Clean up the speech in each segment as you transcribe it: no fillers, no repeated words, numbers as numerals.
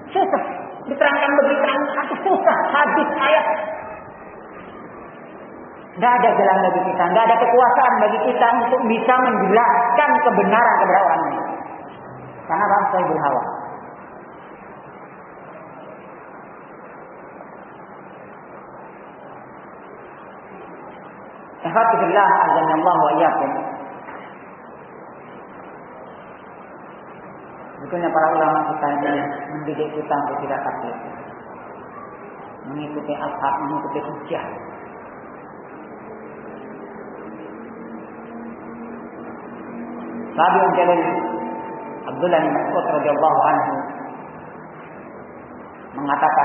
Susah. Diterangkan begitu, susah. Hadis, ayat. Tidak ada jalan bagi kita, tidak ada kekuasaan bagi kita untuk bisa menjelaskan kebenaran kepada orang lain. Karena bangsa berhawa. Alhamdulillah, azanillah wa iyyakum. Betulnya para ulama kita ini mendidik kita untuk tidak taklid, mengikuti ashab, mengikuti hujjah. Tabi'un jalil Abdullah bin Mas'ud radhiyallahu anhu mengatakan,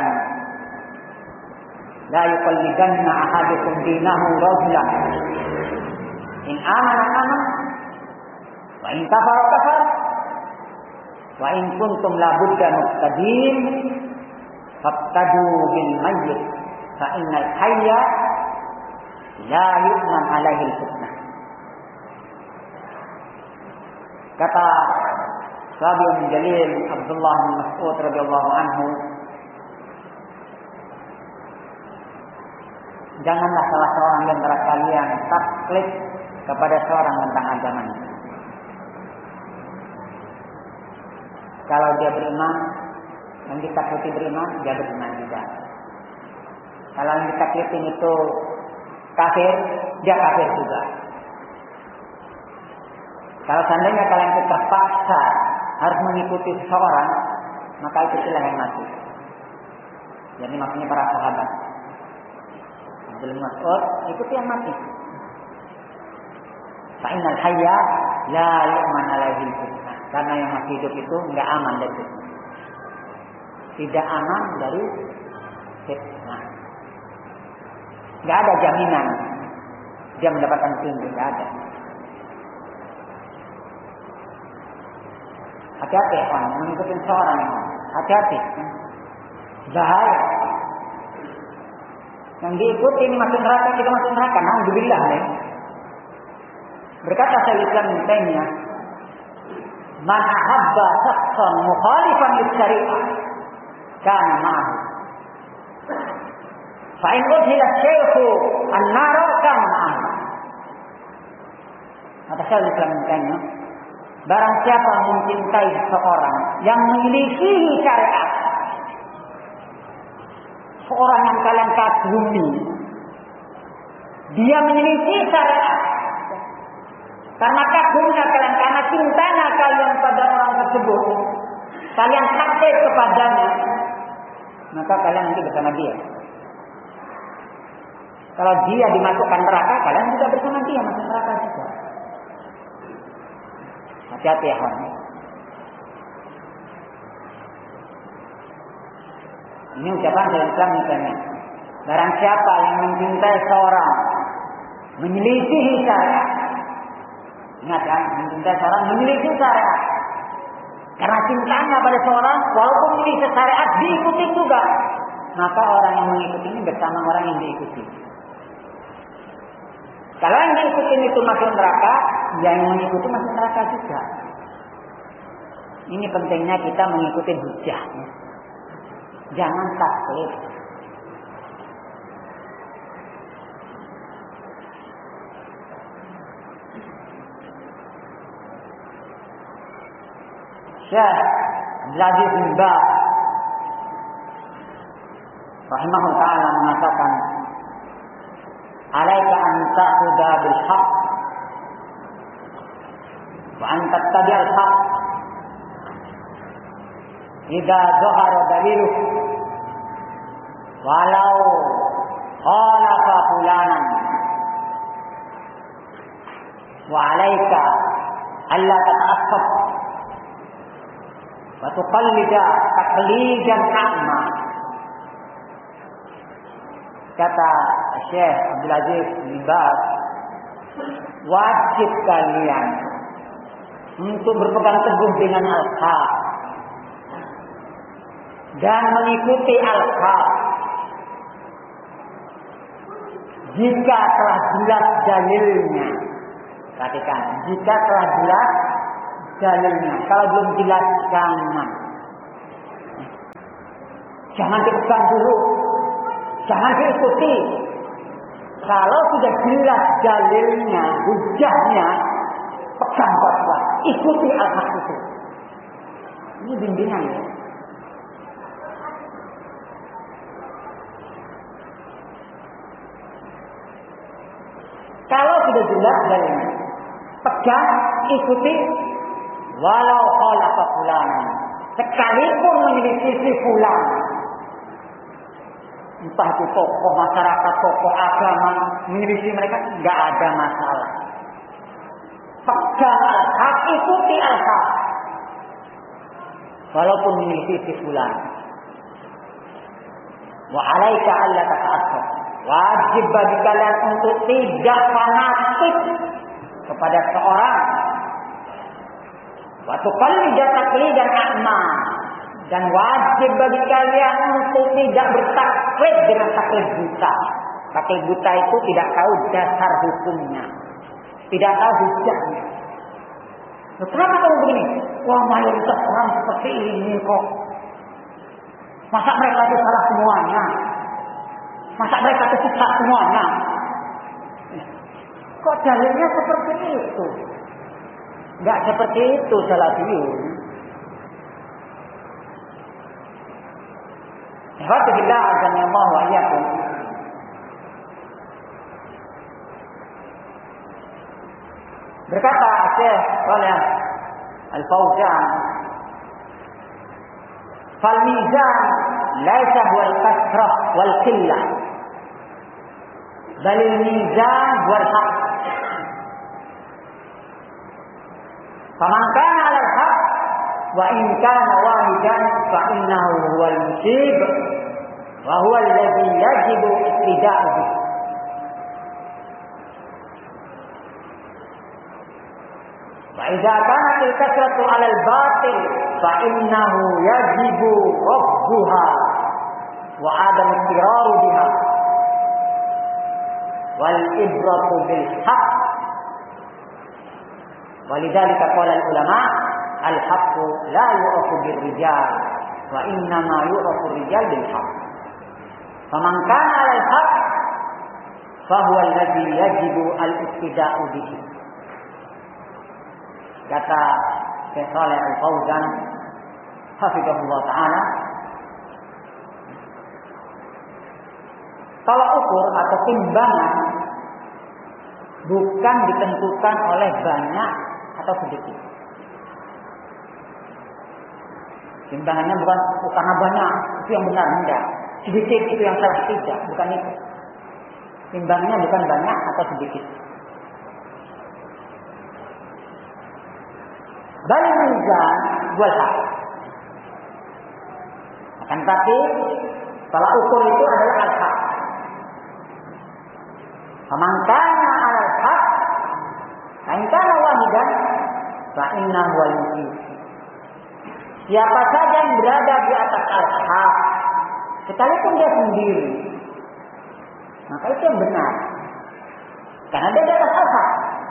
la yuqallidanna ahadukum dinahu rajulan in amana wa in kafara wa in kuntum la budda muqtadin faqtadu bil mayyit fa innal hayya la yu'man alaihi fitnah. Kata Tabi'un jalil Abdullah bin Mas'ud radhiyallahu anhu, janganlah salah seorang di antara kalian taklid kepada seorang tentang agamanya. Kalau dia beriman, yang ditakliti beriman, dia beriman juga. Kalau yang ditaklitin itu kafir, dia kafir juga. Kalau seandainya kalian itu terpaksa harus mengikuti seseorang, maka ikutilah yang mati. Jadi maksudnya para sahabat. Abdul Mas'ud ikuti yang mati. Fa innal hayya la yu'man alaihi fitnah. Karena yang masih hidup itu enggak aman dari fitnah. Tidak aman dari fitnah. Enggak ada jaminan dia mendapatkan tinggi, enggak ada. Hati-hati orang mengikuti seorang, hati-hati, bahaya. Yang diikuti ini masuk neraka, kita masuk neraka. Alhamdulillah nih. Berkata Syaikhul Islam Ibnu Taimiyah, man ahabba shakhsan mukhalifan lis-syari'ah kana ma'ahu. Fa in udhila syaikhu an-nar kana ma'ahu. Kata Syaikhul Islam Ibnu Taimiyah, barang siapa mencintai seseorang yang menyelisihi syariat, seorang yang kalian kagumi, dia menyelisih syariat, karena kagumnya kalian, karena cintanya kalian pada orang tersebut, kalian taklid kepadanya, maka kalian nanti bersama dia. Kalau dia dimasukkan neraka, kalian juga bersama dia masuk neraka juga. Hati-hati ya kawan. Ini ucapan dari Islam misalnya. Barang siapa yang mencintai seorang, menyelisihi syariat. Ingat kan, mencintai seorang, menyelisihi syariat. Karena cintanya pada seorang, walaupun menyelisih syariat, diikuti juga. Maka orang yang mengikuti ini bersama orang yang diikuti. Kalau yang diikuti itu masuk neraka, yang mengikuti masuk neraka juga. Ini pentingnya kita mengikuti hujjah. Jangan taklid. Syekh Abdul Aziz bin Baz rahimahullah ta'ala mengatakan, alaika an ta'khudha bil haqq wa an tattabi' al haqq idza zahara daliluh walau khalafa fulanan wa alaika alla tata'assab wa tuqallida taqlidan a'ma. Kata Syekh Abdul Aziz bin Baz, wajib kalian untuk berpegang teguh dengan al-haq dan mengikuti al-haq jika telah jelas dalilnya. Perhatikan, jika telah jelas dalilnya. Kalau belum jelas, jangan. Jangan dipegang dulu. Jangan diikuti. Kalau sudah jelas dalilnya, hujahnya, pegang kuat-kuat. Ikuti al-haq itu. Ini bimbingan ya. Kalau sudah jelas dalilnya, pegang, ikuti, walau khalafa fulan. Sekalipun menyelisih fulan. Entah itu tokoh masyarakat, tokoh agama, menyelisih mereka, nggak ada masalah. Pegang al-haq, ikuti al-haq. Walaupun menyelisih fulan. Wa alaika alla tata'assab. Wajib bagi kalian untuk tidak fanatik kepada seorang. Waktu kali taklid dan a'ma. Dan wajib bagi kalian untuk tidak bertaklid dengan taklid buta. Taklid buta itu tidak tahu dasar hukumnya. Tidak tahu hujahnya. Kenapa kamu begini? Wah, mayoritas orang seperti ini kok. Masa mereka itu salah semuanya? Masa mereka itu sesat semuanya? Kok dalilnya seperti itu? Enggak seperti itu salafiyun. Alhamdulillah azza wa iyyakum. Berkata Syekh Shalih Al-Fauzan, "Fal mizan laisa huwa al-kasrah wal qillah, bal al-mizan huwa al-haq. Faman kana 'ala al-haq wa in kana wahidan fa innahu huwa al-musib wa huwa alladhi yajibu ittiba'uhu." وإذا كانت الكثرة على الباطل فإنه يجب رفضها وعدم اضطرار بها والإبرة بالحق. ولذلك قال العلماء الحق لا يعرف بالرجال وإنما يعرف الرجال بالحق. فمن كان على الحق فهو الذي يجب الاقتداء به. Kata Syekh Shalih Al-Fauzan hafizahullah ta'ala, tolak ukur atau timbangan bukan ditentukan oleh banyak atau sedikit. Timbangannya bukan karena banyak itu yang benar, enggak. Sedikit itu yang salah, tidak, bukan itu. Timbangannya bukan banyak atau sedikit. Bal mizan wal haq. Akan tapi tolak ukur itu adalah al-haq. Faman kana 'ala al-haq fa in kana wahidan fa innahu wal-musib. Siapa saja yang berada di atas al-haq, sekalipun dia sendiri, maka itu yang benar. Karena dia di atas al-haq.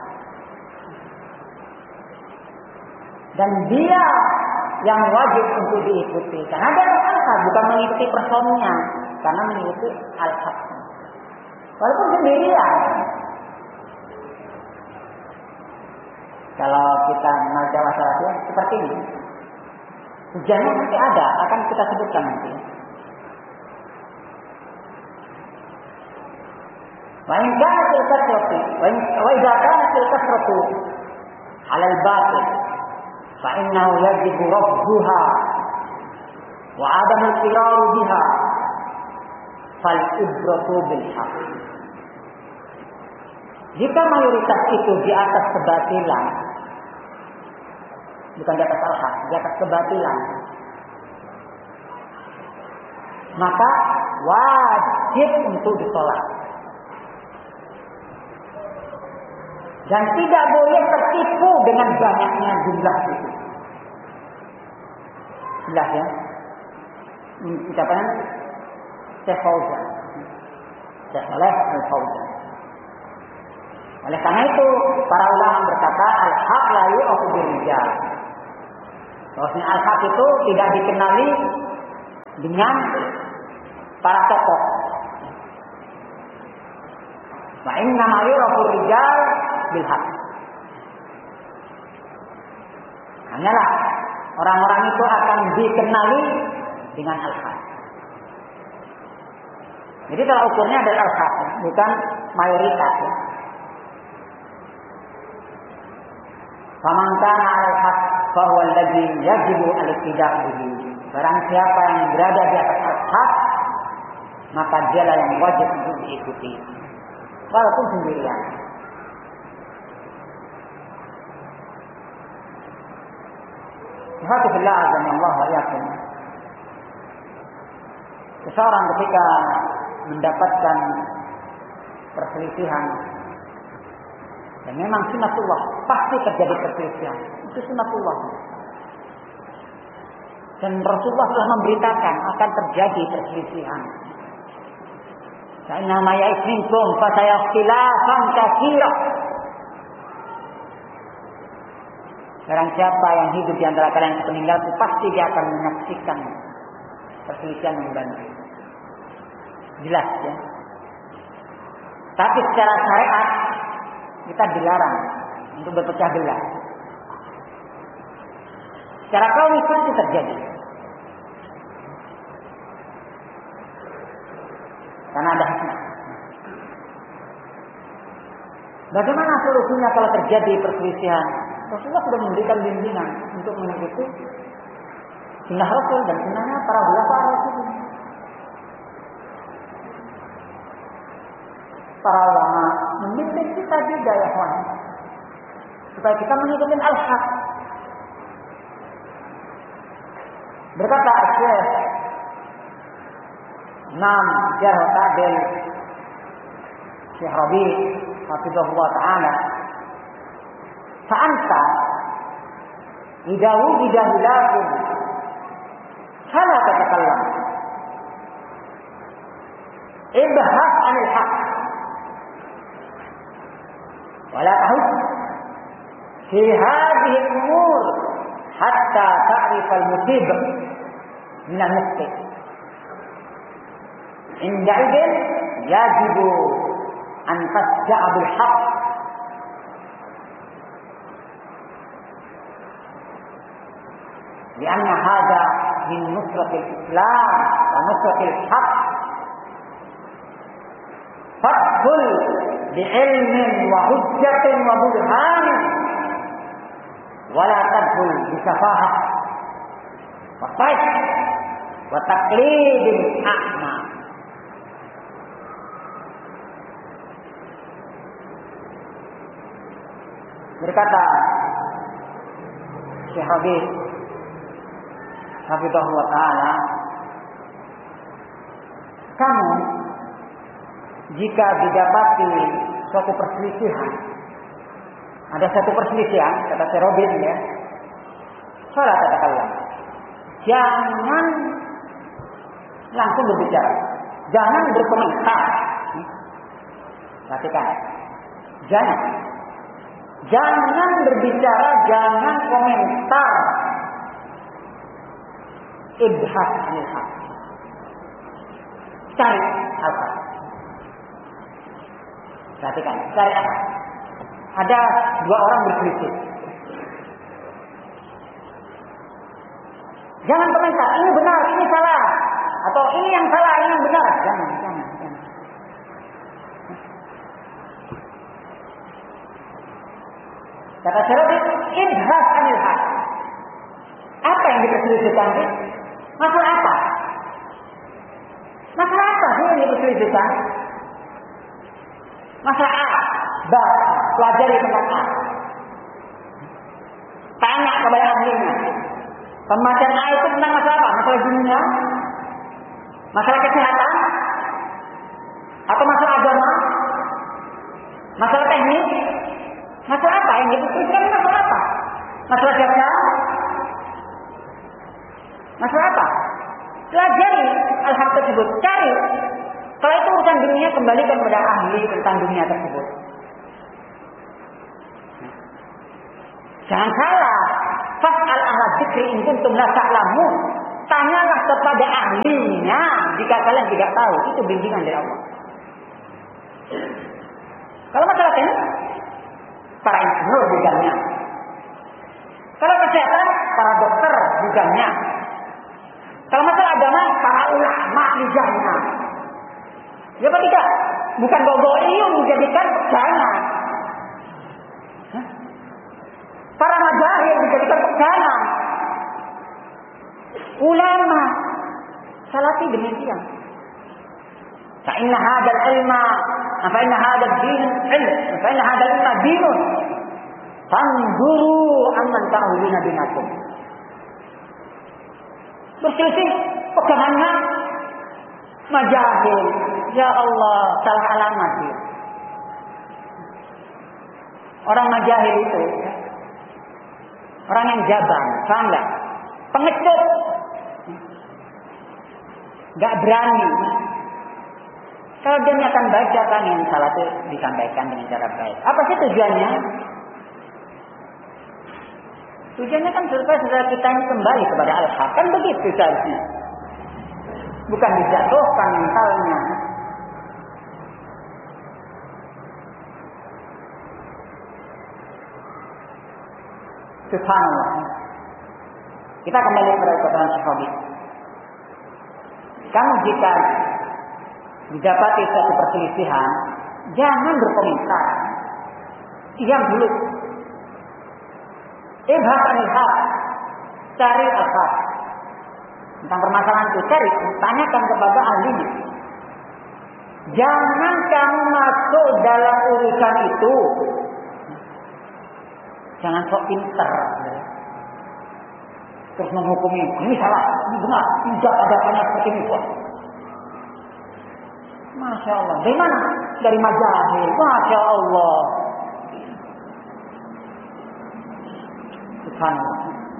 Dan dia yang wajib untuk diikuti. Karena dia al-haq, bukan mengikuti personnya, karena mengikuti al-haq. Walaupun sendirian. Kalau kita membaca masalahnya seperti ini, hujannya nanti ada, akan kita sebutkan nanti. Wa in kanat al-kasratu wa idza kanat al-kasratu 'ala al-batil fa innahu yajibu rafduha wa 'adam al-iqrar biha fal ibratu bil haqq. Jika mayoritas itu di atas kebatilan, bukan di atas al-haq, di atas kebatilan, maka wajib untuk ditolak. Dan tidak boleh tertipu dengan banyaknya jumlah itu. Jelas ya? Ucapan Syekh Fauzan, Syekh Shalih Al-Fauzan. Oleh karena itu, para ulama berkata al-haq la yu'rafu bir-rijal. Bahwasanya al-haq itu tidak dikenali dengan para tokoh. Wa inna ma yurafur rijal bil haq. Hanyalah orang-orang itu akan dikenali dengan al-haq. Jadi tolak ukurnya adalah al-haq, bukan mayoritas. Ya. Faman kana al-haq fa huwa alladhi yajibu al-ittida' bihi. Barang siapa yang berada di atas al-haq, maka dialah yang wajib untuk diikuti, walaupun sendirian. Alhamdulillah azza wa yakum. Seseorang ketika mendapatkan perselisihan, dan memang sunatullah, pasti terjadi perselisihan. Itu sunatullah. Dan Rasulullah telah memberitakan akan terjadi perselisihan. Karena maya isminkum fasayakhtilafan katsira. Barang siapa yang hidup di antara kalian yang meninggal, pasti dia akan menyaksikan perselisihan yang banyak. Jelas ya. Tapi secara syariat kita dilarang untuk berpecah belah. Secara kaunis itu terjadi. Karena ada hikmah. Bagaimana solusinya kalau terjadi perselisihan? Rasulullah sudah memberikan bimbingan untuk mengikuti sunnah Rasul dan sunnahnya para ulama Rasul. Para ulama membimbing kita juga ya kawan, supaya kita mengikuti al-haq. Berkata Syekh Imam Jarh Ta'dil Syekh Rabi' hafizahullah ta'ala, fa'anta idza wujida hilafun fala tatakallam ibhas 'anil haqq wala tahus fi hadhihi al-umur hatta ta'rif al-musib min al-mukhti. Inda'idin yajibu an tasja'a bil haqq لأن هذا من نصرة الإسلام ونصرة الحق فادخل بعلم وحجة وبرهان ولا تدخل بسفاهة وطيش وتقليد أعمى. Berkata Syekh Rabi' hafizahullah ta'ala, kamu jika didapati suatu perselisihan, ada satu perselisihan, kata Syekh Rabi' ya, salah katakanlah, jangan langsung berbicara, jangan berkomentar. Perhatikan, jangan berbicara, jangan komentar. Ibhas al-haq, cari apa? Perhatikan, cari apa? Ada dua orang berselisih. Jangan komentar, ini benar, ini salah, atau ini yang salah, ini yang benar. Jangan. Kata Syarabi, ibhas al-haq. Apa yang diperselisihkan? Masalah apa? Masalah apa sih yang diperselisihkan? Masalah A, B, pelajari tentang A. Tanya kepada ahlinya. Pembacaan A itu tentang masalah apa? Masalah dunia? Masalah kesehatan? Atau masalah agama? Masalah teknis? Masalah apa yang diperselisihkan? Masalah apa? Masalah jasa? Masalah apa? Pelajari al-haq tersebut, cari. Kalau itu urusan dunia, kembalikan kepada ahli tentang dunia tersebut. Jangan salah. Fas'al ahla dzikri in kuntum la ta'lamun. Tanyalah kepada ahlinya jika kalian tidak tahu. Itu bimbingan dari Allah. Kalau masalah teknik, para insinyur bidangnya. Kalau kesehatan, para dokter bidangnya. Kalau masalah agama, para ulama bidangnya. Ya apa tidak? Bukan gogoiyun dijadikan pegangan. Para majahil dijadikan pegangan. Ulama salafi demikian. Fa inna hadzal ilma, fa inna hadzal din ilm, fa inna hadzal ilma dinun. Fanzuru amman ta'uduna binakum. Berselisih pegangannya majahil. Ya Allah, salah alamat dia. Orang majahil itu orang yang jabang, paham enggak? Pengecut. Enggak berani. Kalau dia akan baca kan yang salah itu disampaikan dengan cara baik. Apa sih tujuannya? Tujuannya kan supaya saudara kita ini kembali kepada al-haq. Kan begitu seharusnya. Bukan dijatuhkan mentalnya. Subhanallah. Kita kembali kepada perkataan Syekh. Kamu jika didapati suatu perselisihan, jangan berkomentar. Diam dulu. Ibhas anil haq. Cari apa? Tentang permasalahan itu cari, tanyakan kepada ahlinya. Jangan kamu masuk dalam urusan itu. Jangan sok pinter. Terus menghukumi, ini salah, ini benar, tidak ada tanya seperti ini. Masya Allah. Dari mana? Dari majahil. Masya Allah. Subhanallah.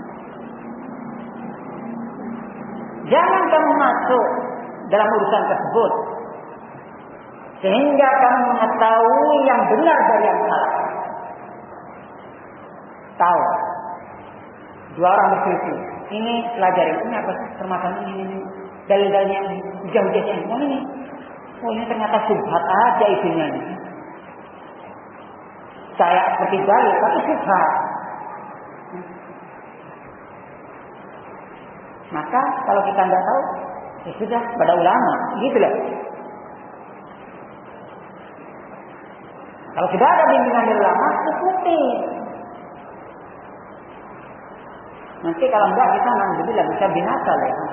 Jangan kamu masuk dalam urusan tersebut sehingga kamu mengetahui yang benar dari yang salah. Tahu. Dua orang berselisih. Ini pelajari. Ini apa permasalahan ini? Dalil-dalilnya ini. Hujah-hujahnya ini. Ini. Oh ini ternyata subhat aja isinya ini. Saya seperti dalil tapi subhat. Maka kalau kita tidak tahu, ya sudah pada ulama, gitu lah. Kalau sudah ada bimbingan dari ulama, ikuti. Nanti kalau enggak kita alhamdulillah bisa binasa lah. Ya.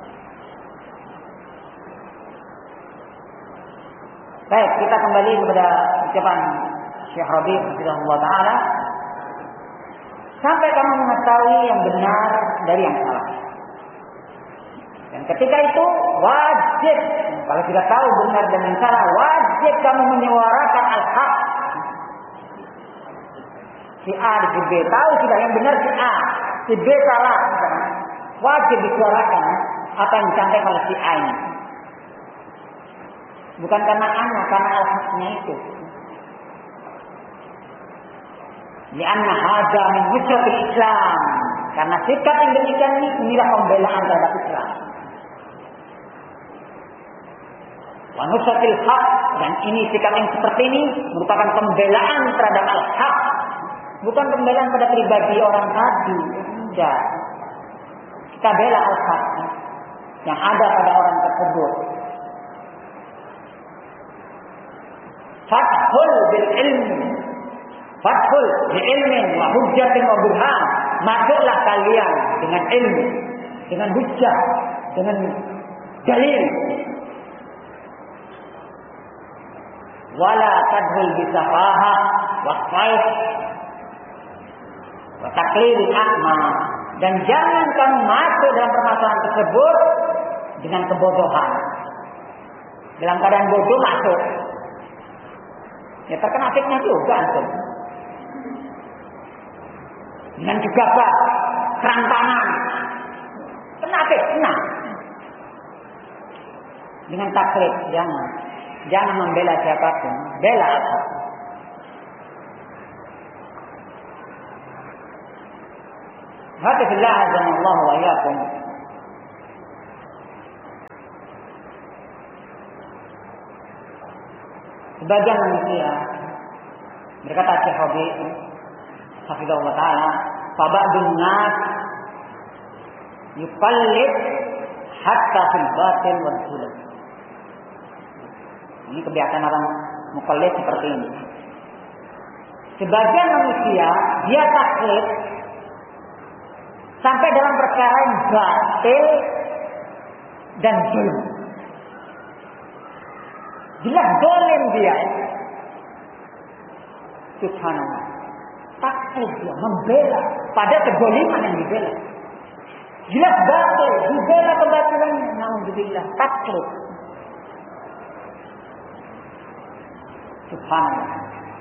Baik, kita kembali kepada ucapan Syekh Rabi' rahimahullah taala. Sampai kamu mengetahui yang benar dari yang salah. Dan ketika itu wajib, kalau tidak tahu benar dan yang salah, wajib kamu menyuarakan al-haq. Si A dan si B tahu sudah yang benar si A, si B salah. Wajib disuarakan apa yang disampaikan oleh si A ini. Bukan karena anak, karena al-haqnya itu. Lianna hadza min wujudil Islam. Karena sikap yang demikian ini inilah pembelaan terhadap Islam. Wa nusratil haq, dan ini sikap yang seperti ini merupakan pembelaan terhadap al-haq. Bukan pembelaan pada pribadi orang tadi. Tidak. Kita bela al-haq yang ada pada orang tersebut. Fathul bil ilmi. Fathul bil ilmin wa hujjatin wa burhan. Masuklah kalian dengan ilmu, dengan hujjah, dengan dalil. Wala tadhul bisafaha wa faih wa taklidil akma. Dan jangan kamu masuk dalam permasalahan tersebut dengan kebodohan. Dalam keadaan bodoh masuk, ya terkena fitnah juga antum. Dengan gegabah, kerantangan, kena fitnah. Dengan taklid, jangan membela siapapun, bela apa? Hati fillah azanallahu wa iyyakum. sebagian manusia berkata Syekh Rabi hafizahullah taala, fa ba'dun nas yuqallid hatta fil batil wal zulm. Ini kebiasaan orang muqallid seperti ini. Sebagian manusia dia taklid sampai dalam perkara yang batil dan zulm. Jelas zalim dia. Subhanallah. Taklid dia membela pada kezaliman yang dibela. Jelas batil, dibela kebatilan. Alhamdulillah, taklid. Subhanallah.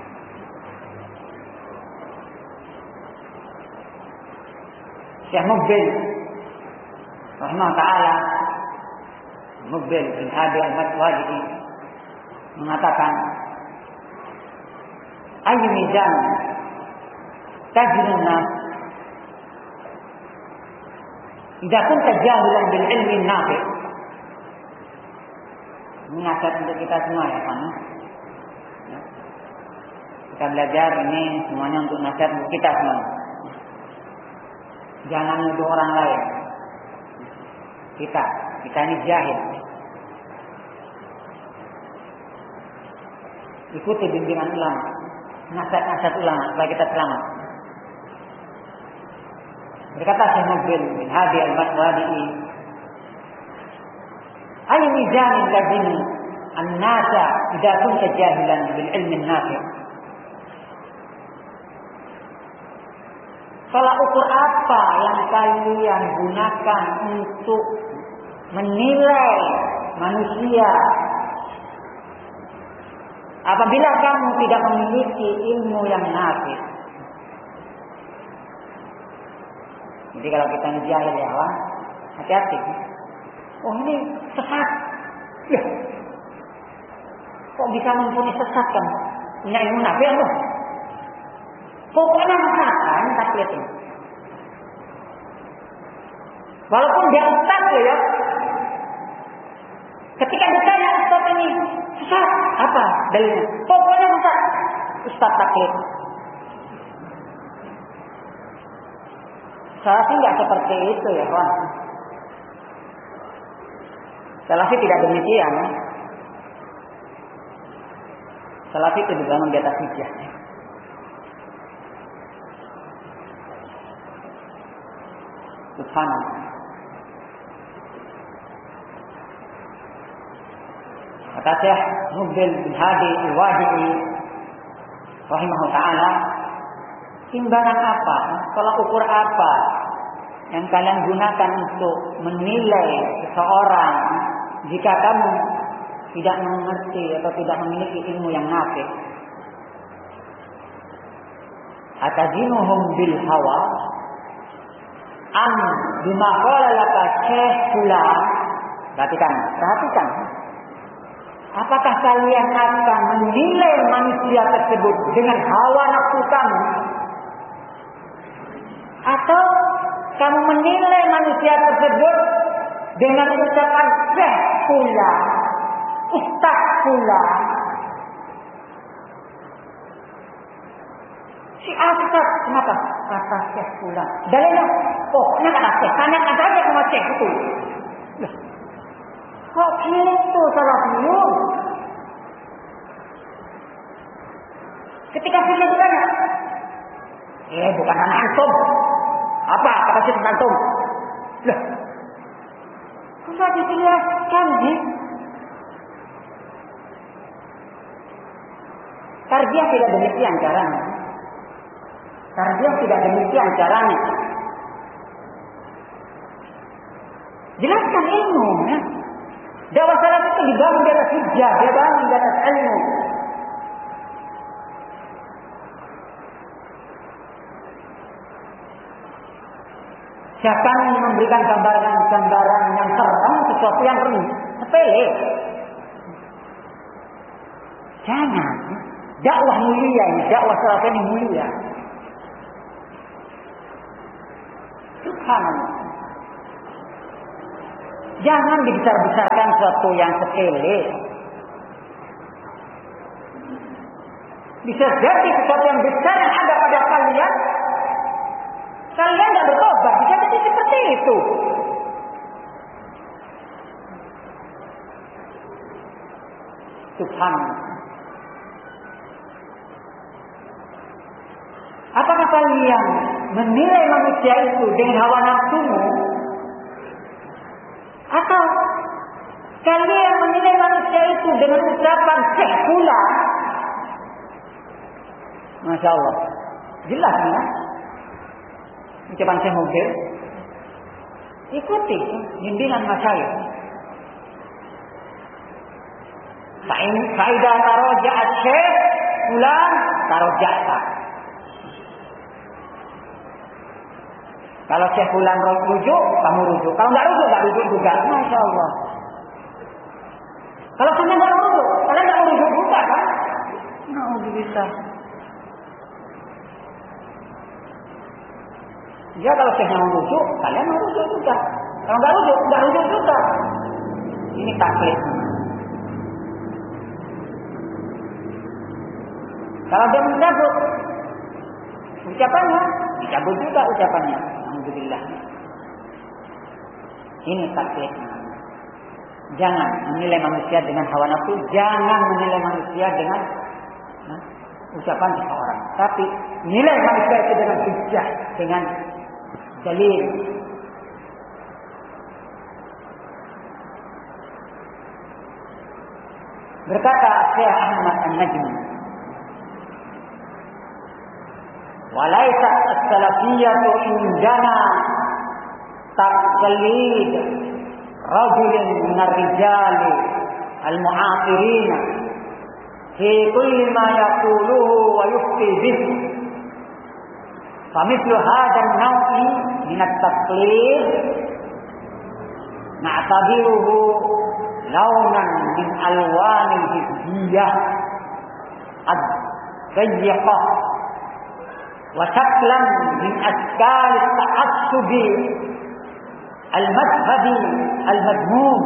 Syekh Muqbil rahimahullah ta'ala, Muqbil bin Hadi al-Madwadi mengatakan, ayyu mizan tajrun nas idza kunta jahilan bil ilmi nafi'. Ini nasihat untuk kita semua ya kan. Kita belajar ini semuanya untuk nasihat untuk kita semua. Jangan nuduh orang lain. Kita ini jahil. Ikuti bimbingan ulama, nasihat-nasihat ulama supaya kita selamat. Berkata Syekh Muqbil bin Hadi al-Madwadi, "Ayyu mizanin tazini an-nasa idza kunta jahilan bil ilmi an-nafi'." Tolak ukur apa yang kalian gunakan untuk menilai manusia apabila kamu tidak memiliki ilmu yang nafi'? Jadi kalau kita ini jahil ya, hati-hati. Oh ini sesat. Ya. Kok bisa mempunyai sesat kan? Punya ilmu nafi' apa? Pokoknya mengatakan taklid ini. Walaupun dia ustaz ya. Ketika ditanya ustaz ini sesat, apa dalilnya? Pokoknya ustaz taklid. Salafi tidak seperti itu ya kawan. Salafi tidak demikian. Salafi itu dibangun di atas hujjah. Subhanallah. Kata Syekh Muqbil bin Hadi al-Wadi'i rahimahullah ta'ala, timbangan apa, tolak ukur apa yang kalian gunakan untuk menilai seseorang jika kamu tidak mengerti atau tidak memiliki ilmu yang nafi'? Atazinuhum bil hawa am bima qala laka syekh fulan. Perhatikan. Apakah kalian akan menilai manusia tersebut dengan hawa nafsu kamu, atau kamu menilai manusia tersebut dengan ucapan syekh fulan, ustaz fulan? Si ustaz kenapa? Kata syekh fulan. Dalilnya, pokoknya kata syekh. Tanyakan saja sama syekh itu. Loh, kok gitu salafiyun? Ketika syekh ditanya, bukan anak antum. Apa kata syekh antum? Loh, kok dijelaskan sih? Tarbiyah tidak demikian caranya. Tarbiyah tidak demikian caranya. Jelaskan ilmu. Ya? Dakwah salaf itu dibangun di atas hujjah, dibangun di atas ilmu. Siapa yang memberikan gambaran yang serem, sesuatu yang sepele? Jangan. Dakwah mulia ini, dakwah salaf ini mulia. Subhanallah. Jangan dibesar-besarkan sesuatu yang sepele. bisa jadi sesuatu yang besar yang ada pada kalian tidak bertobat. Bisa jadi seperti itu. Subhanallah. Apakah kalian menilai manusia itu dengan hawa nafsumu? Atau kalian menilai manusia itu dengan ucapan Syekh Fulan? Masya Allah. Jelas ya. Ucapan Syekh Mubir. Ikuti bimbingan masyayikh. Faidah taroja'at Syekh Fulan taroja'ta. Kalau Syekh Fulan rujuk, kamu rujuk. Kalau nggak rujuk juga. Masya Allah. Kalau kalian nggak rujuk, kalian nggak rujuk juga kan? Alhamdulillah. Ya kalau Syekhnya mau rujuk, kalian mau rujuk juga. Kalau nggak rujuk juga. Ini taklid. Kalau dia mencabut ucapannya, dicabut juga ucapannya. Alhamdulillah. Ini taklid. Jangan menilai manusia dengan hawa nafsu. Jangan menilai manusia dengan ucapan seseorang. Tapi nilai manusia itu dengan hujjah, dengan dalil. Berkata Syekh Ahmad An-Najmi, "Walaysat as-salafiyyatu indana taqlid rajulin minar rijali al-mu'asirin fi kulli ma yaquluhu wa yufti bihi. Famithlu hadha an-naw'i min at-taqlid na'tabiruhu launan min alwani al-hizbiyah ad-dayyiqah wa shaklan min ashkal at-ta'assub al-madhhabi al-madmum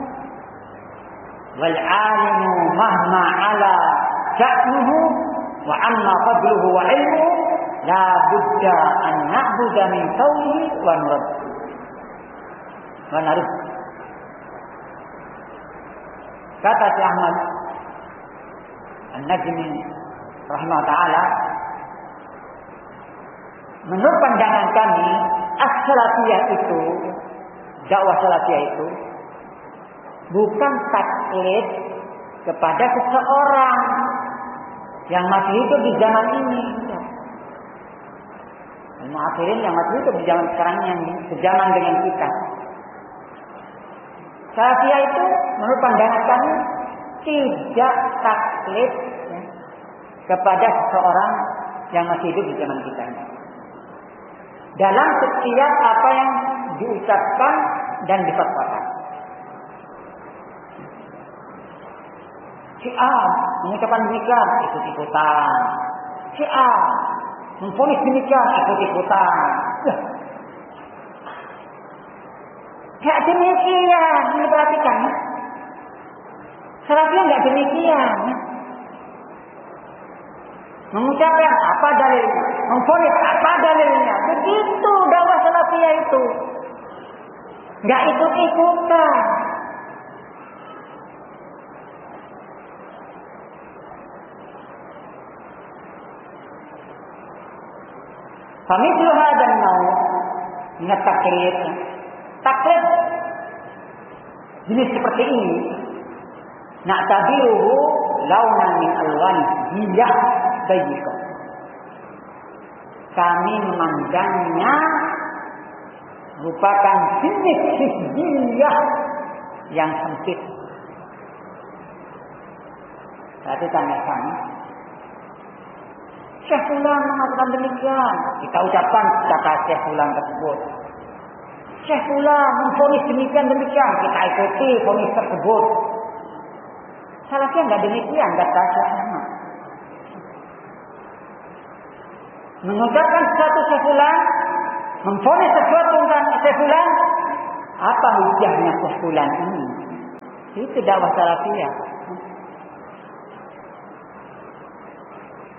wal 'alimu mahma 'ala sha'nuhu wa 'amma fadluhu wa 'ilmuhu la budda an na'budu min qawlihi wa nurad." Kata Syekh Ahmad An-Najmi rahimahullah ta'ala, menurut pandangan kami, as-salafiyah itu, dakwah salafiyah itu bukan taklid kepada seseorang yang masih hidup di zaman ini. Al-mu'asirin yang masih hidup di zaman sekarang yang sejaman dengan kita. Salafiyah itu menurut pandangan kami tidak taklid kepada seseorang yang masih hidup di zaman kita ini. Dalam setiap apa yang diucapkan dan difatwakan. Si A mengucapkan demikian, ikut-ikutan. Si A memvonis demikian, ikut-ikutan. Tidak demikian, ini perhatikan. Salafiyah tidak demikian. Mengucapkan apa dalilnya, memvonis apa dalilnya. Begitu dakwah salafiyah itu. Tidak ikut-ikutan. Famithlu hadzal naw' min at-taqlid. Taklid jenis seperti ini, na'tabiruhu launan min alwani hiyah dayyiqah. Kami memandangnya merupakan jenis hizbiyah yang sempit. Berarti tanya kami, Syekh Fulan mengatakan demikian, kita ucapkan kata Syekh Fulan tersebut. Syekh Fulan memvonis demikian, kita ikuti vonis tersebut. Salafiyah enggak demikian, kata Syekh Ahmad. Mengucapkan sesuatu Syekh Fulan, memvonis sesuatu tentang Syekh Fulan, apa hujahnya Syekh Fulan ini? Itu dakwah salafiyah.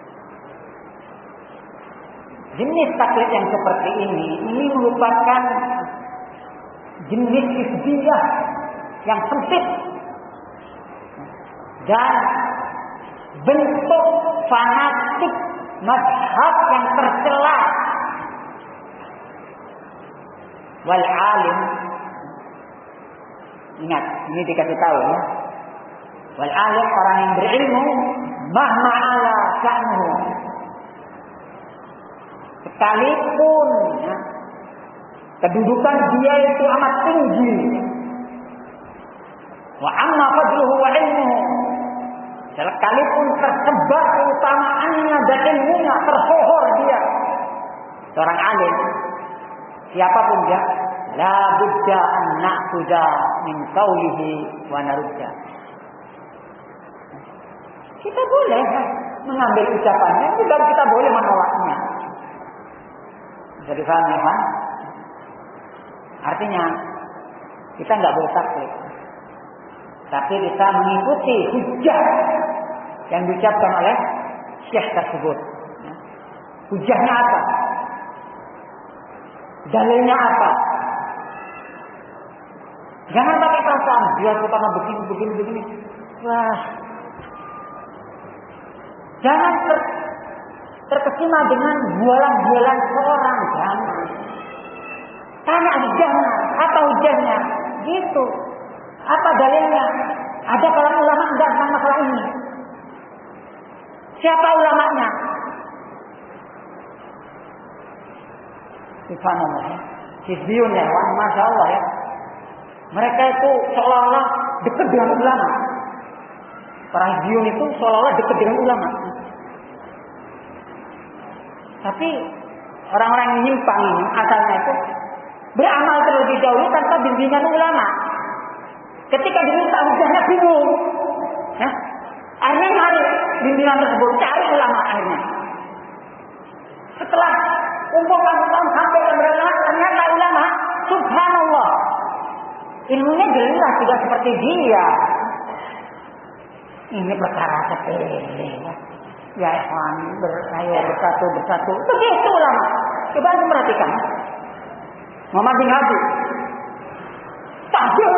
jenis taklid yang seperti ini merupakan jenis hizbiyah yang sempit dan bentuk fanatik mazhab yang tercela. Wal alim, ingat ini dikasih tahu ya. Wal alim, orang yang berilmu, mahma ala sya'nuhu, sekalipun ya, kedudukan dia itu amat tinggi, wa amma fadluhu wa ilmuhu, sekalipun tersebar keutamaannya dan ilmunya, tersohor dia, seorang alim, siapapun dia, la budda an na'khudha min qawlihi wa narudda. Kita boleh mengambil ucapannya, juga kita boleh menolaknya. Bisa dipahami kan? Artinya kita nggak boleh taklid, tapi kita mengikuti hujah yang diucapkan oleh syekh tersebut. Hujahnya apa? Dalilnya apa? Jangan pakai perasaan dia pertama begini. Wah, jangan terkesima dengan bualan-bualan seorang. Jangan. Tanya hujahnya, apa hujahnya? Gitu. Apa dalilnya? Ada kalangan ulama enggak tentang masalah ini? Siapa ulamanya? Subhanallah ya. Hizbiyun ya, Masya Allah ya. Mereka itu seolah-olah dekat dengan ulama. Para hizbiyun itu seolah-olah dekat dengan ulama. Tapi orang-orang yang nyimpang ini asalnya itu beramal terlebih dahulu tanpa bimbingan ulama. Ketika diminta hujahnya bingung. Ya. Akhirnya cari bimbingan tersebut, cari ulama akhirnya. Setelah kumpulkan sampai keberadaan, ternyata ulama, subhanallah, ilmunya jelas tidak seperti dia. Ini perkara sepele. Ya ikhwan, ayo bersatu. Begitu ulama. Coba anda perhatikan. Muhammad bin Hadi. Takbir.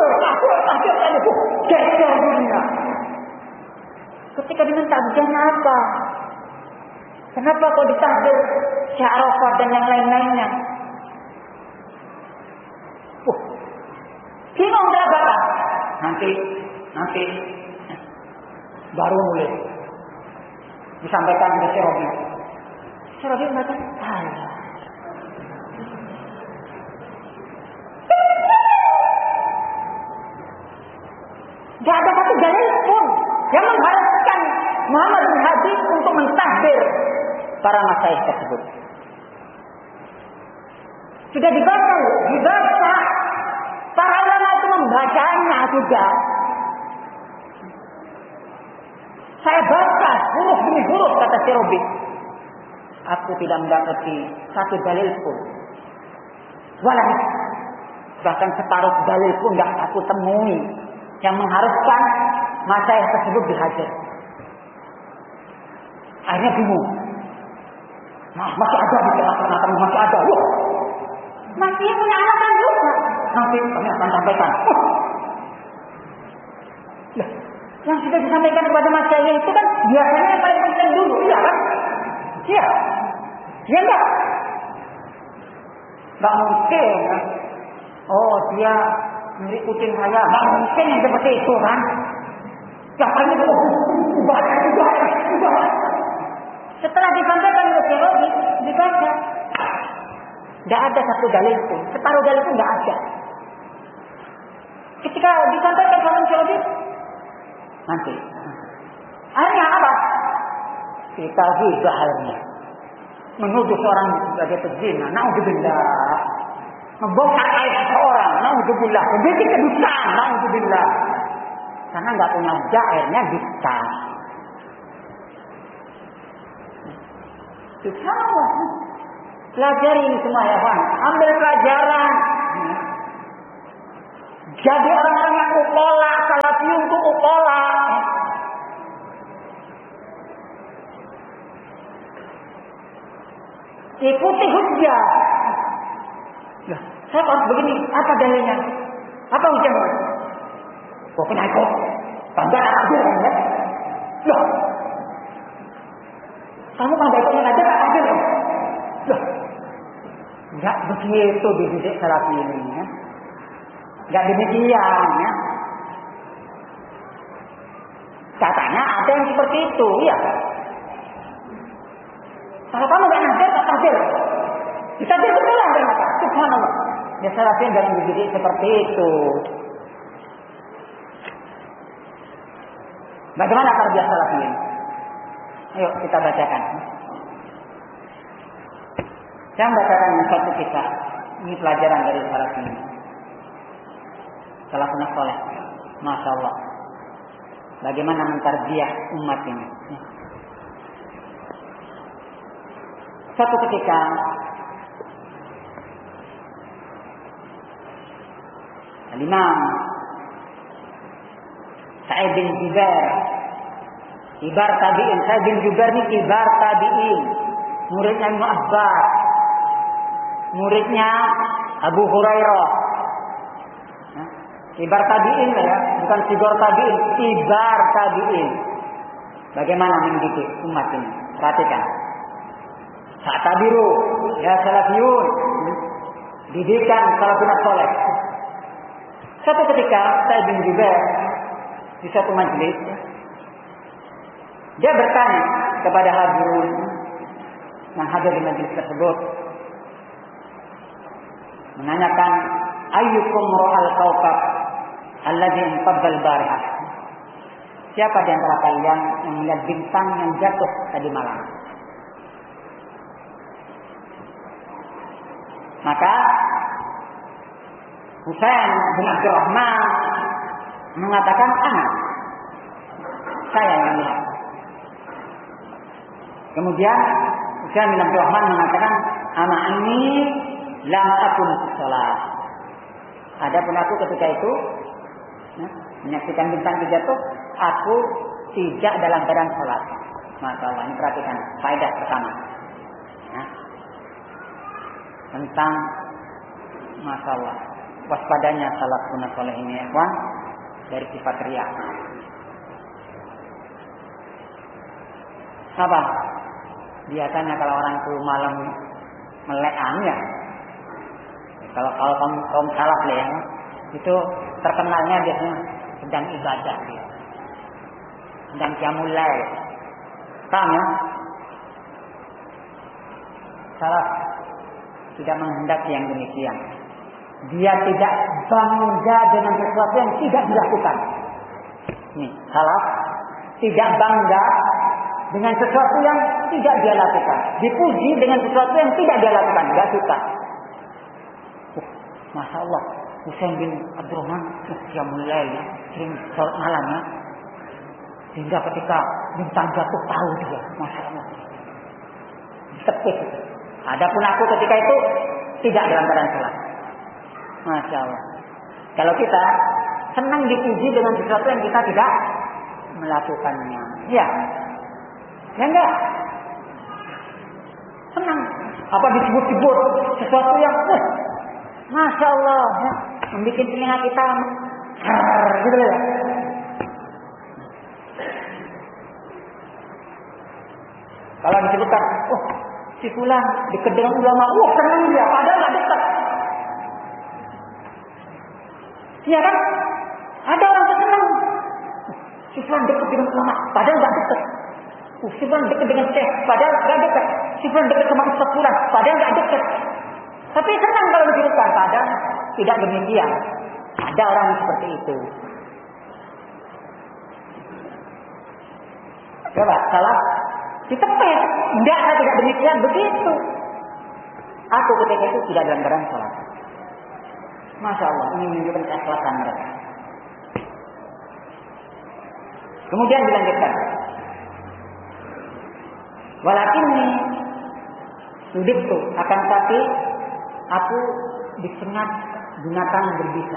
Geger dunia. Ketika diminta hujahnya apa? Kenapa kau ditakbir Syekh Arafat dan yang lain-lainnya? Bingung berapa? Nanti baru mulai disampaikan oleh Syekh Robi. Syekh Robi mengatakan, tidak ada satu dalil pun yang mengharuskan Muhammad bin Hadi untuk mentahbir para masyayikh tersebut. Sudah dibaca. Para ulama itu membacanya juga. Saya baca huruf demi huruf kata Syekh Robi. Aku tidak mendapati satu dalil pun. Bahkan separuh dalil pun tidak aku temui yang mengharuskan masyayikh tersebut dihajar. Akhirnya bingung. Masih ada di tengah-tengah, masih ada. Masih punya alasan juga. Nanti kami akan sampaikan. Yang sudah disampaikan kepada masyayikh itu kan biasanya yang paling penting dulu, iya kan? Iya. Iya enggak? Enggak mungkin kan? Oh, dia ngikutin saya. Enggak mungkin yang seperti itu kan? Yang paling itu ubah. Setelah disampaikan oleh Syekh Robi, dibaca. Tidak ada satu dalil pun. Separuh dalil pun tidak ada. Ketika disampaikan oleh Syekh Robi, nanti. Akhirnya apa? Kita juga akhirnya. Menuduh seorang sebagai pezina. Na'udzubillah. Membongkar aib seorang. Na'udzubillah. Membuat kedustaan. Na'udzubillah. Karena nggak punya hujah, akhirnya dusta. Subhanallah. Pelajari ini semua ya Pak. Ambil pelajaran. Jadi orang-orang yang ukola, salafi untuk ukola. ikuti hujjah. Lah, saya harus begini, apa dalilnya? Apa hujjahnya? Pokoknya ikut. Tanda adil ya. Loh. Kamu kan ikutnya aja tak adil. Loh. Enggak begitu dididik salafi ini ya. Enggak demikian ya. Katanya ada yang seperti itu ya. Kalau kamu enggak nadil, tak adil. Bisa dia betul lah ternyata. Subhanallah. Ya salafi jangan dididik seperti itu. Bagaimana tarbiyah salafiyin? Ayo kita bacakan. Saya membacakan satu kisah. Ini pelajaran dari salafiyin. Salafun saleh. Masya Allah. Bagaimana mentarbiyah umat ini? Suatu ketika Al-Imam Sa'id bin Jubair, kibar tabi'in. Sa'id bin Jubair ini kibar tabi'in, muridnya Ibnu Abbas, muridnya Abu Hurairah. Kibar tabi'in ya, bukan sigor tabi'in, kibar tabi'in. Bagaimana mendidik umat ini? Perhatikan. Sa'tabiru ya salafiyun, didikan salafun saleh. Suatu ketika Sa'id bin Jubair di satu majelis, dia bertanya kepada hadirin yang hadir di majelis tersebut, menanyakan, ayyukum ra'al kawkab alladhi inqadha al-barihah? Siapa di antara kalian yang melihat bintang yang jatuh tadi malam? Maka Husain bin Abdurrahman mengatakan, saya yang lihat. Kemudian Husain bin Abdurrahman mengatakan, ana ini lam akun sholat. Adapun aku ketika itu menyaksikan bintang jatuh, aku tidak dalam keadaan sholat. Masya Allah, ini perhatikan faedah pertama tentang Masya Allah, waspadanya salafun saleh ini ya kawan, dari sifat riya. Apa? Biasanya kalau orang itu malam melekan ya, kalau kaum salaf ya, itu terkenalnya biasanya sedang ibadah dia, sedang qiyamul lail. Paham ya? Salaf tidak menghendaki yang demikian. Dia tidak bangga dengan sesuatu yang tidak dilakukan. Nih, salaf tidak bangga dengan sesuatu yang tidak dia lakukan. Dipuji dengan sesuatu yang tidak dia lakukan. Tidak suka. Masya Allah, Husain bin Abdurrahman qiyamul lail ya, sering salat malam ya. Sehingga ketika bintang jatuh tahu dia, Masya Allah. Tepis itu. Adapun aku ketika itu tidak dalam keadaan salat. Masya Allah. Kalau kita senang dipuji dengan sesuatu yang kita tidak melakukannya, ya enggak. Senang. Apa disebut-sebut sesuatu yang, Masya Allah, ya, membuat telinga kita, gitu ya. Kalau disebutkan, si fulan dekat dengan ulama, senang dia, padahal nggak dekat. Iya kan? Ada orang senang. Si fulan dekat dengan ulama, padahal nggak dekat. Si fulan dekat dengan syekh, padahal nggak dekat. Si fulan dekat sama ustaz fulan, padahal nggak dekat. Tapi senang kalau disebutkan, padahal tidak demikian. Ada orang yang seperti itu. Coba salah ditepis. Enggak, saya tidak demikian. Begitu. Aku ketika itu tidak dalam keadaan sholat. Masya Allah, ini menunjukkan keikhlasan mereka. Kemudian dilanjutkan. Walakinni sudibtu, akan tapi aku disengat binatang berbisa.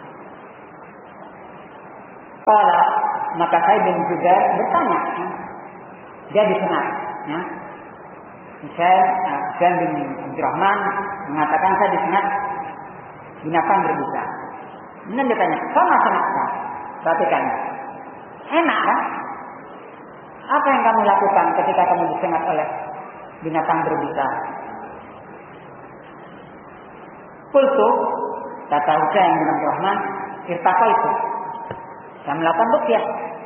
Qala, maka saya bin Jubair bertanya. Dia disengat. Ya. Misalnya Husain bin Abdurrahman mengatakan saya disengat binatang berbisa. Kemudian dia tanya, sama sengatnya. Perhatikan. Enak kan? Apa yang kamu lakukan ketika kamu disengat oleh binatang berbisa? Qultu, kata Husain bin Abdurrahman, irtaqaitu. Saya melakukan ruqyah.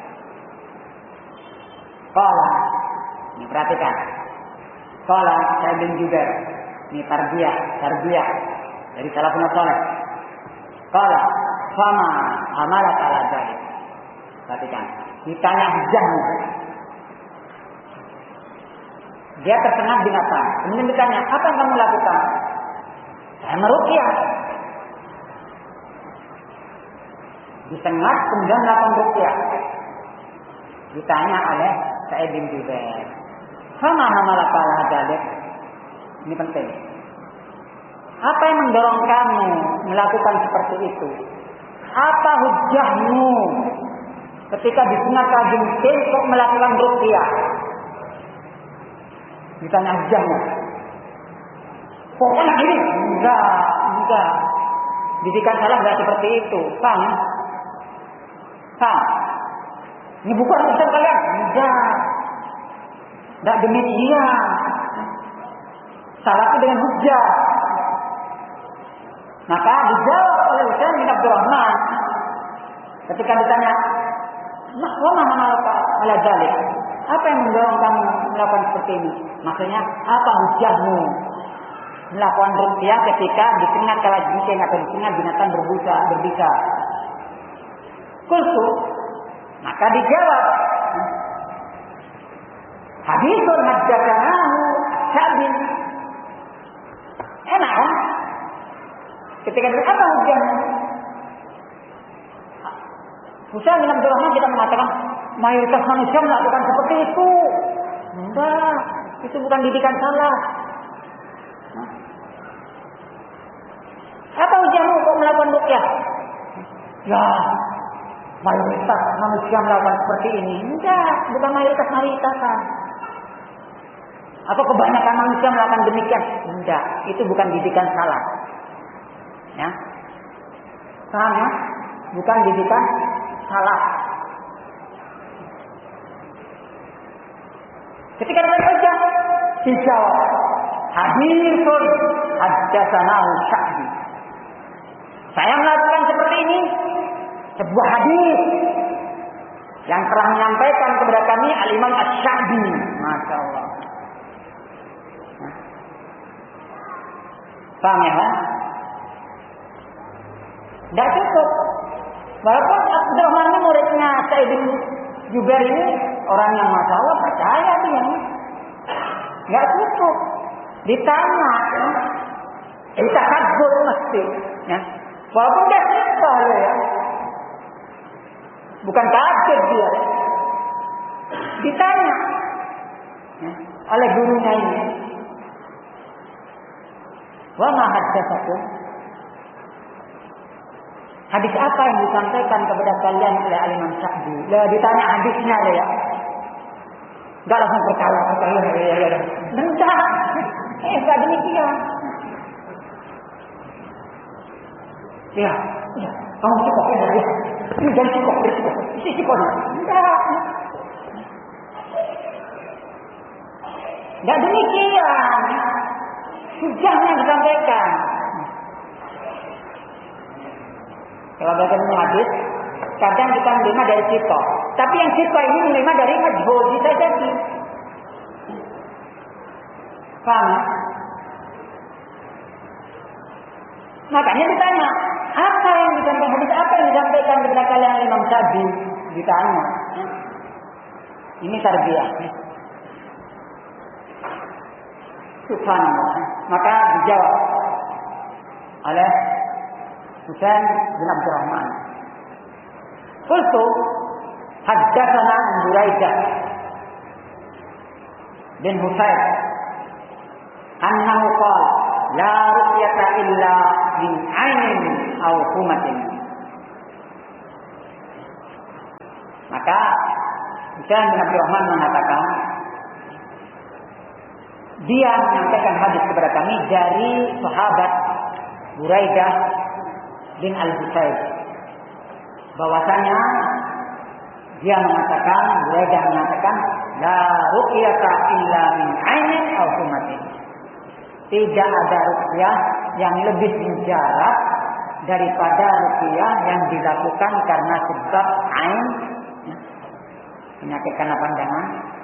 Qala, ini perhatikan. Qala saya bin Jubair, ini tarbiyah dari salafun saleh. Qala, fama amalat ala dzalik. Perhatikan, ditanya hujahmu. Dia tersengat binatang. Kemudian ditanya, apa yang kamu lakukan? Saya meruqyah. Disengat kemudian melakukan ruqyah. Ditanya oleh Sa'id bin Jubair, "Fama hamalaka ala dzalik?" Ini penting. Apa yang mendorong kamu melakukan seperti itu? Apa hujahmu ketika disengat kalajengking kok melakukan ruqyah? Ditanya hujahmu. Pokoknya gini, enggak. Didikan salah enggak seperti itu. Paham? Ini bukan urusan kalian. Enggak demikian. Salah itu dengan hujah. Maka dijawab oleh Husain bin Abdurrahman ketika ditanya, "Wa ma mana'aka ala dzalik?" Apa yang mendorong kamu melakukan seperti ini? Maksudnya, apa hujahmu melakukan ruqyah ketika disengat kalajengking atau disengat binatang berbisa? Qultu, maka dijawab, haditsun haddatsanahu Sya'bin. Enak kan? Ketika ditanya apa hujahmu? Husain bin Abdurrahman kita mengatakan mayoritas manusia melakukan seperti itu. Enggak, itu bukan didikan salah. Apa hujahmu untuk melakukan ruqyah? Ya, mayoritas manusia melakukan seperti ini. Enggak, bukan mayoritas-mayoritasan. Atau kebanyakan manusia melakukan demikian. Enggak, itu bukan didikan salah. Ya. Paham ya? Bukan didikan salah. Ketika dia baca, dijawab, haditsun haddatsanahu Sya'bi. Saya melakukan seperti ini, sebuah hadis yang telah menyampaikan kepada kami Al-Imam Asy-Sya'bi. Masya Allah. Paham ya? Tidak cukup. Walaupun Abdurrahman ini muridnya Sa'id bin Jubair ini orang yang Masya Allah percaya dia. Tidak cukup. Ditanya. Ditahadzub mesti. Ya. Walaupun dia sikah ya. Bukan kaget dia. Ditanya. Ya. Oleh gurunya ini. Wa ma haddatsakum? Hadis apa yang disampaikan kepada kalian oleh Al-Imam Sya'bi? Lah ditanya hadisnya ya. Enggak langsung percaya. Enggak. Enggak demikian. Ya. Kamu cukup ya. Ini jangan cukup. Isi cukup. Enggak. Enggak demikian. Hujahnya disampaikan. Kalau bagaimana hadis, kadang kita menerima dari sikoh. Tapi yang sikoh ini menerima dari majhul, bisa jadi. Paham ya? Makanya ditanya, apa yang disampaikan hadis, apa yang disampaikan kepada kalian Imam Sya'bi? Ditanya. Ini tarbiyah. Subhanallah. Maka dijawab oleh Husain bin Abdurrahman. Qultu haddatsana Buraidah bin Husain annahu qala la ru'yata illa min 'ainin aw humatin. Maka Husain bin Abdurrahman mengatakan dia menyampaikan hadis kepada kami dari sahabat Buraidah bin Al-Husayb, bahwasanya dia mengatakan, Buraidah mengatakan, la ruqyata illa min ainin aw humatin. Tidak ada ruqyah yang lebih mujarab daripada ruqyah yang dilakukan karena sebab ain, penyakit karena pandangan,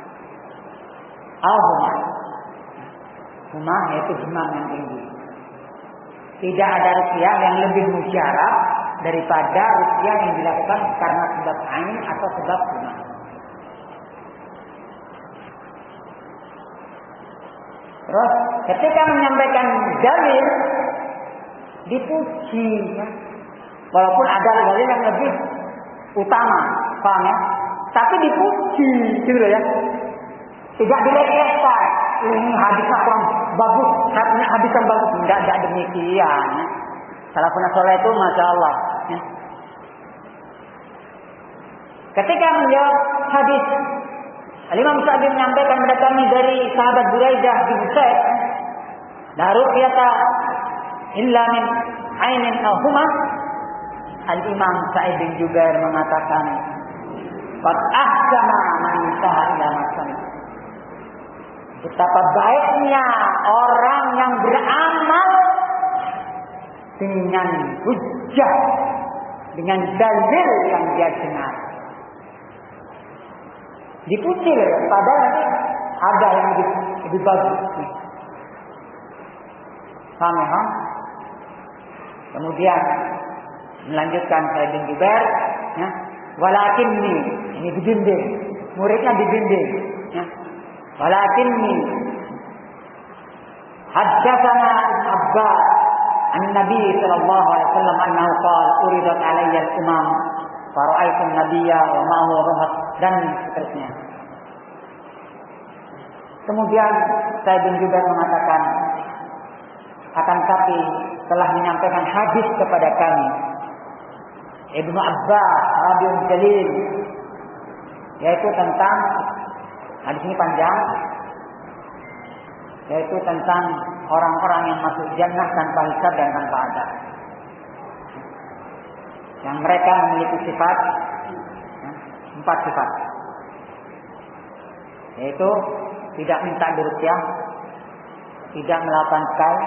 aw humah. Humah yaitu demam yang tinggi. Tidak ada ruqyah yang lebih mujarab daripada ruqyah yang dilakukan karena sebab ain atau sebab humah. Terus ketika menyampaikan dalil dipuji, ya. Walaupun ada dalil yang lebih utama, paham ya? Tapi dipuji, gitu ya. Tidak dilecehkan. Ini hadisnya kurang bagus, hadis yang bagus. Tidak demikian. Ya. Salafun saleh itu masya Allah. Ya. Ketika menjawab hadis, Imam Sa'di menyampaikan kepada kami dari sahabat Buraidah bin Husayb, la ruqyata illa min ainin aw humah. Al-Imam Sa'id bin Jubair mengatakan, qad ahsana man intaha ila masan. Betapa baiknya orang yang beramal dengan hujjah, dengan dalil yang dia dengar. Dipuji, padahal nanti ada yang lebih bagus. Paham ya? Kemudian melanjutkan Sa'id bin Jubair, ya, walakinni, ini dibimbing, muridnya dibimbing, ya. Walakinni haddatsana Abbas an-Nabi sallallahu alaihi wasallam annahu qala uridat alayya al-umam fa ra'aytu an-nabiyya wa ma'ahu ruhat, dan seterusnya. Kemudian Sa'id bin Jubair mengatakan, akan tapi telah menyampaikan hadis kepada kami Ibnu Abbas radhiyallahu jalil, yaitu tentang, hadis ini panjang, yaitu tentang orang-orang yang masuk jannah tanpa hisab dan tanpa azab, yang mereka memiliki sifat, 4 sifat, yaitu tidak minta diruqyah, tidak melakukan kai,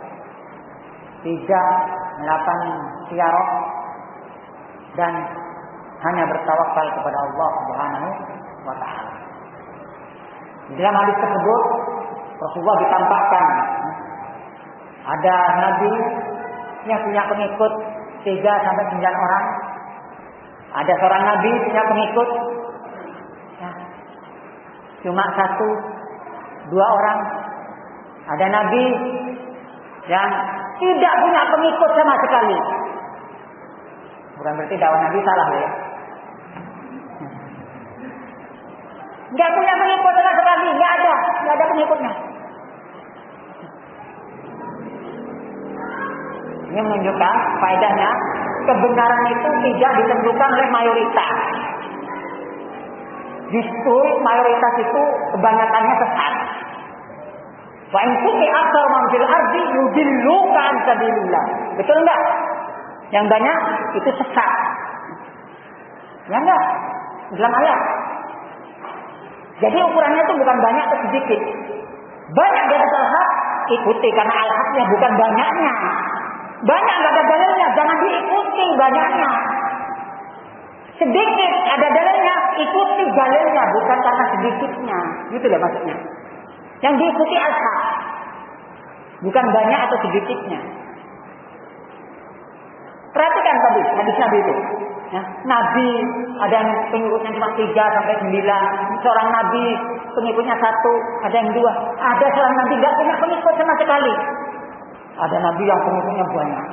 tidak melakukan ziarah, dan hanya bertawakal kepada Allah Subhanahu wa taala. Dalam hadis tersebut Rasulullah ditampakkan ada nabi yang punya pengikut 3-9 orang. Ada seorang nabi punya pengikut, ya, cuma 1-2 orang. Ada nabi yang tidak punya pengikut sama sekali. Bukan berarti dakwah nabi salah ya. Nggak punya pengikut sama sekali, nggak ada pengikutnya. Ini menunjukkan faedahnya kebenaran itu tidak ditentukan oleh mayoritas. Justru mayoritas itu kebanyakannya sesat. Wa in kunti aktsar man fil ardi yudilluka an sabilillah. Betul enggak? Yang banyak itu sesat. Ya enggak? Dalam ayat. Jadi ukurannya itu bukan banyak atau sedikit. Banyak di atas al-haq, ikuti karena al-haqnya bukan banyaknya. Banyak enggak ada dalilnya, jangan diikuti banyaknya. Sedikit ada dalilnya, ikuti dalilnya bukan karena sedikitnya. Gitu loh maksudnya. Yang diikuti al-haq, bukan banyak atau sedikitnya. Perhatikan tadi hadis Nabi itu. Ya, Nabi ada yang pengikutnya cuma 3-9. Seorang Nabi pengikutnya 1, ada yang 2. Ada seorang Nabi tidak punya pengikut sama sekali. Ada Nabi yang pengikutnya banyak.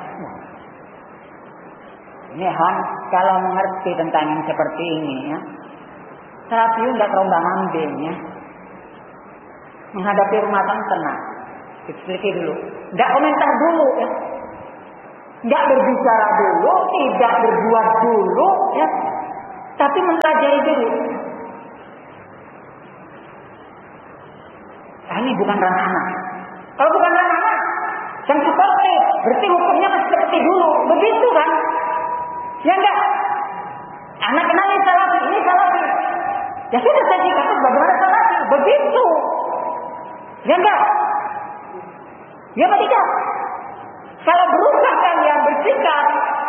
Ini kalau mengerti tentang yang seperti ini, ya, terapi tidak terombang-ambing, ya. Menghadapi rumah tangga tenang, diteliti dulu, tidak komentar dulu, ya. Tidak berbicara dulu, tidak berbuat dulu, ya. Tapi mempelajari dulu. Nah, ini bukan ranah anak. Kalau bukan ranah anak, yang seperti, berarti hukumnya masih seperti dulu. Begitu kan? Ya enggak? Anak kenal ini salafi. Ya sudah saya dikatakan bagaimana salafi. Begitu. Ya enggak? Ya apa tidak? Kalau berubah kalian bersikap,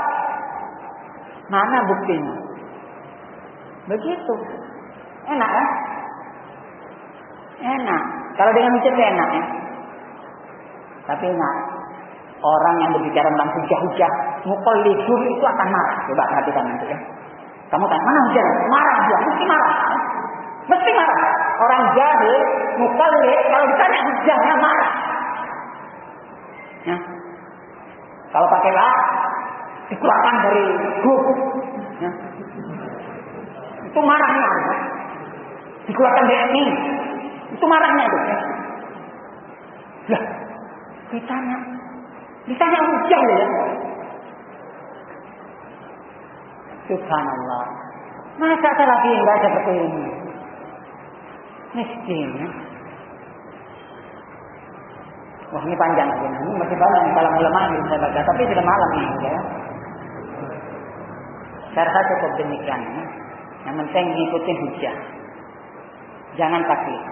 mana buktinya? Begitu. Enak kan? Enak. Kalau dengan ucap enak ya. Tapi ingat, orang yang berbicara tentang hujah-hujah, muqallidun itu akan marah. Coba perhatikan nanti ya. Kamu tanya, mana hujah? Marah dia, mesti marah. Mesti marah. Orang jahil, muqallid, kalau ditanya hujahnya marah. Ya. Kalau pakai lah, dikeluarkan dari grup. Ya. Itu marahnya. Dikeluarkan dari ini. Itu marahnya itu. Lah, ditanya hujah ya. Subhanallah. Masa salafi enggak seperti ini? Miskin ya. Wah ini panjang ini masih banyak kalau ulama yang bisa baca, tapi sudah malam ini ya. Saya rasa cukup demikian ya. Yang penting ikutin hujah. Jangan taklid.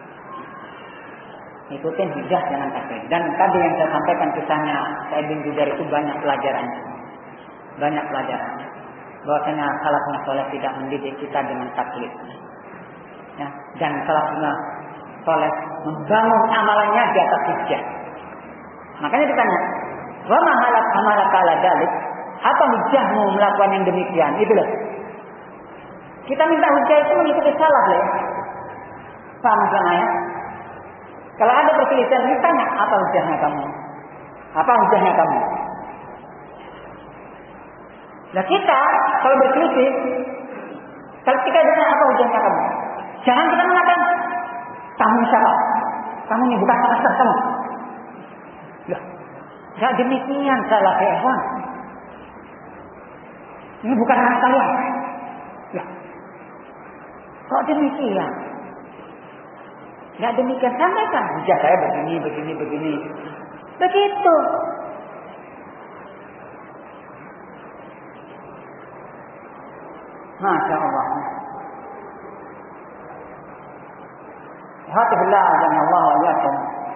Ikutin hujah, jangan taklid. Dan tadi yang saya sampaikan kisahnya Sa'id bin Jubair itu banyak pelajarannya. Banyak pelajarannya. Bahwasanya salafus saleh tidak mendidik kita dengan taklid. Ya, dan salafus saleh membangun amalannya di atas hujah. Makanya ditanya, "Wa ma halak amalaka ala dalik?" Apa hujahmu melakukan yang demikian? Itulah. Kita minta hujah itu mengikuti salaf ya. Paham maksudnya ya? Kalau ada perselisihan, ditanya, apa hujahnya kamu? Apa hujahnya kamu? Nah kita, kalau berselisih, kalau kita ditanya apa hujahnya kamu? Jangan kita mengatakan, kamu siapa? Kamu ini bukan master kamu. Loh, gak demikian salah hewan. Ini bukan anak saya. Loh, kok demikian? Gak demikian, sampaikan. Hujah saya begini. Begitu. Masya Allah. Alhamdulillah, Allah wa yakum.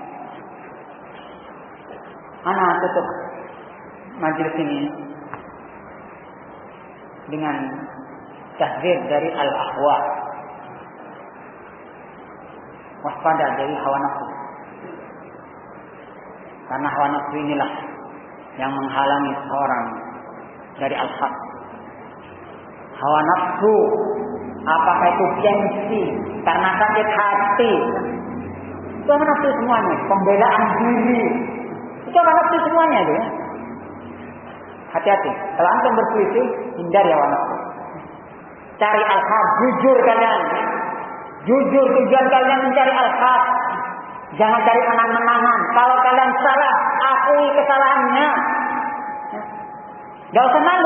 Ana tutup majelis ini dengan tahdzir dari al-ahwa. Waspada dari hawa nafsu. Karena hawa nafsu inilah yang menghalangi seorang dari al-haq. Hawa nafsu, apakah itu gengsi, karena sakit hati, itu hawa nafsu semuanya. Pembelaan diri, itu hawa nafsu semuanya itu ya. Hati-hati, kalau antum berselisih, hindari hawa nafsu. Cari al-haq, jujur kalian. Jujur, tujuan kalian mencari al-haq. Jangan cari menang-menangan. Kalau kalian salah, akui kesalahannya. Gak usah malu.